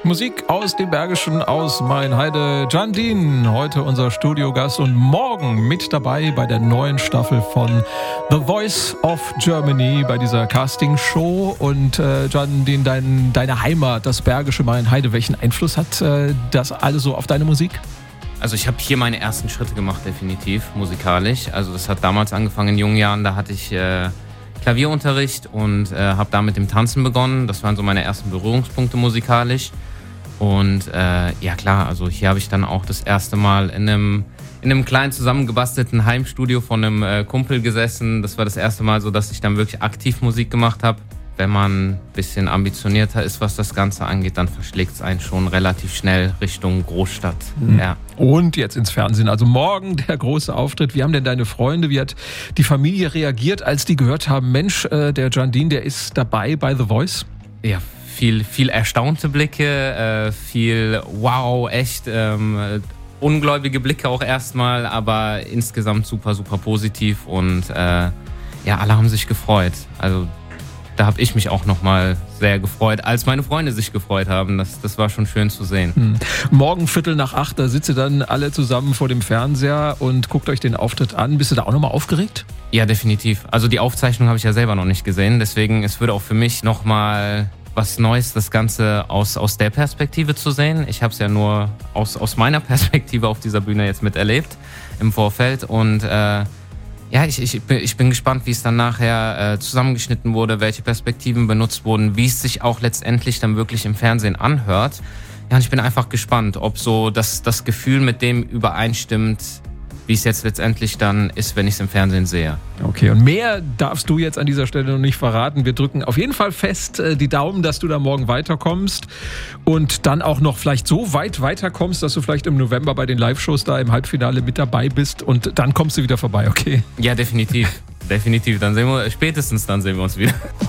Musik aus dem Bergischen, aus Mainheide. Can Dien, heute unser Studiogast und morgen mit dabei bei der neuen Staffel von The Voice of Germany, bei dieser Castingshow. Und Can Dien, deine Heimat, das Bergische Mainheide, welchen Einfluss hat das alles so auf deine Musik? Also ich habe hier meine ersten Schritte gemacht, definitiv, musikalisch. Also das hat damals angefangen in jungen Jahren, da hatte ich Klavierunterricht und habe da mit dem Tanzen begonnen. Das waren so meine ersten Berührungspunkte musikalisch. Und ja klar, also hier habe ich dann auch das erste Mal in einem kleinen zusammengebastelten Heimstudio von einem Kumpel gesessen. Das war das erste Mal so, dass ich dann wirklich aktiv Musik gemacht habe. Wenn man ein bisschen ambitionierter ist, was das Ganze angeht, dann verschlägt es einen schon relativ schnell Richtung Großstadt. Mhm. Ja. Und jetzt ins Fernsehen. Also morgen der große Auftritt. Wie haben denn deine Freunde, wie hat die Familie reagiert, als die gehört haben, Mensch, der Can Dien, der ist dabei bei The Voice? Ja, viel erstaunte Blicke, viel wow, echt ungläubige Blicke auch erstmal, aber insgesamt super, super positiv und ja, alle haben sich gefreut. Also da habe ich mich auch nochmal sehr gefreut, als meine Freunde sich gefreut haben. Das war schon schön zu sehen. Morgen 7:45, da sitzt ihr dann alle zusammen vor dem Fernseher und guckt euch den Auftritt an. Bist du da auch nochmal aufgeregt? Ja, definitiv. Also die Aufzeichnung habe ich ja selber noch nicht gesehen. Deswegen, es würde auch für mich nochmal was Neues, das Ganze aus der Perspektive zu sehen. Ich habe es ja nur aus meiner Perspektive auf dieser Bühne jetzt miterlebt im Vorfeld. Und ja, ich bin gespannt, wie es dann nachher zusammengeschnitten wurde, welche Perspektiven benutzt wurden, wie es sich auch letztendlich dann wirklich im Fernsehen anhört. Ja, und ich bin einfach gespannt, ob so das Gefühl mit dem übereinstimmt, wie es jetzt letztendlich dann ist, wenn ich es im Fernsehen sehe. Okay, und mehr darfst du jetzt an dieser Stelle noch nicht verraten. Wir drücken auf jeden Fall fest die Daumen, dass du da morgen weiterkommst und dann auch noch vielleicht so weit weiterkommst, dass du vielleicht im November bei den Live-Shows da im Halbfinale mit dabei bist und dann kommst du wieder vorbei, okay? Ja, definitiv. Definitiv. Spätestens dann sehen wir uns wieder.